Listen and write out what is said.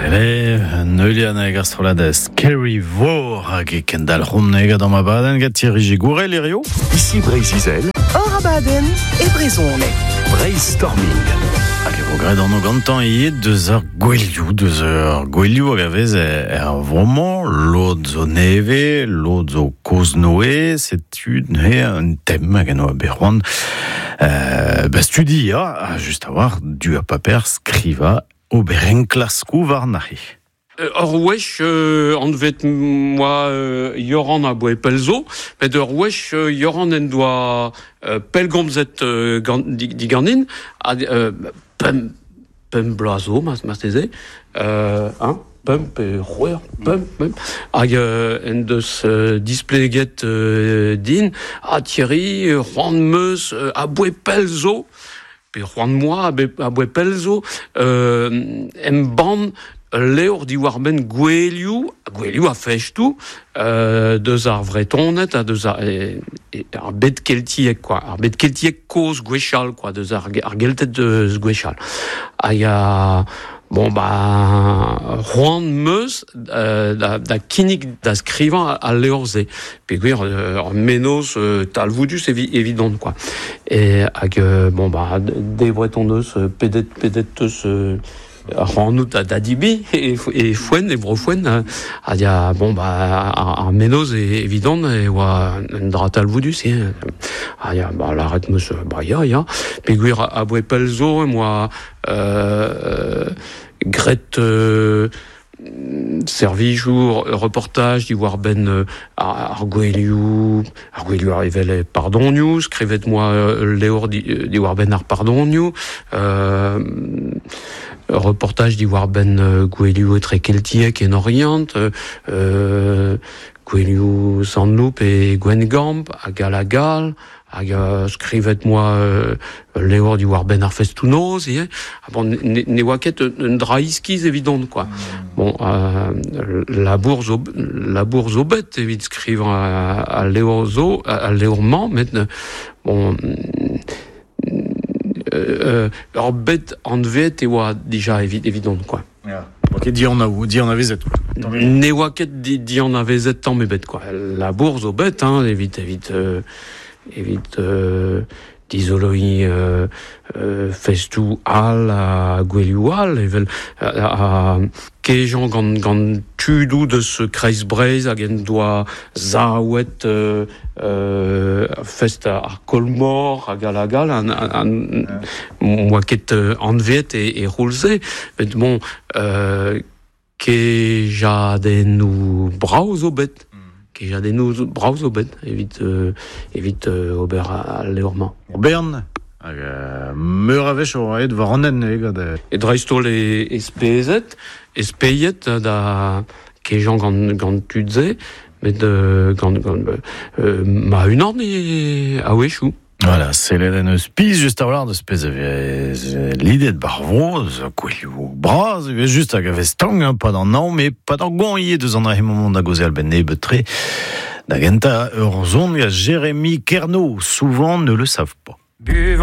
Sele, neuliana gastrolade Scary Vor, hag kendal romnega dans ma baden, gatiri gourel irio. Ici Brésil, Orabaden et Brézonne. Brainstorming. Hag evo gred an o gantan iet 2 heures gwelioù hag avez vraiment lod zo neve, lod zo koz noe, setu un thème hag ano a berroan. Studi just a war, du a paper skriva oberenklaskou war nahi. Ur wech, an vet moi yoran a boe pelzo, met ur wech yoran en doa pelgomzet diganin, pem blazo, mas teze, pem pe roer, pem, hag en deus displeget din, a Thierry, Juan Meus, a boe pelzo, pe Juan moi a boe pelzo, ban leur di war ben gwelioù a fechtou, deus ar vretonet, a deus ar bet keltiek, quoi. Ar bet keltiek koz gwechal, quoi, deus ar geltet deus gwechal. Ya, bon, Juan Meus, da kinnig da skrivañ a leurze. Pe gwir, ar menos talvoudus évident, quoi. Hag, devreton deus, pedet deus... Rannout da dibi e foen e brofoen ar menos évident e oa un dratal voudus l'arret meus pe gwir a boe pelzo e moi gret servijour reportage di war ben ar gwelioù ar evel pardonioù, skrivet moi leur di war ben ar pardonioù, reportage di war ben gwelioù etre keltiek en orient, gwelioù Sanloup e Gwengamp hag Galagal, hag skrivet moi leur di war ben ar festounoz, ne oa ket un draiskiz évident, quoi. Bon, labour zo bet evit skrivañ a leur zo, a leurman, met bon... ur bet an vet e oa dija évident, quoi. Ok, di an a vezet. Ne oa ket di an a vezet tamm e bet, quoi. Labour zo bet, evit dizoloi festou al a gwelioù al, evel kejan gant tudou deus kreiz Breiz hag en doa zaouet fest ar kolmor hag Galagal, moa ket anvet e roulze, bet bon, kejadennou brav zo bet. Kejadennou brav zo bet, evit ober a leurman. Bern, meur a vech o aet war anen egad. E dreistol e spezet, e speiet da kejan gant tudze, met ma unan e a wechou. Voilà, c'est les spies juste à voir de spèce l'idée de barvon, gwelioù braz, juste à gavestang, pas dans non, mais pas dans gonye de zandra moment da gozel ben nebetre. Da genta ur zon, Jérémy Kerno, souvent ne le savent pas.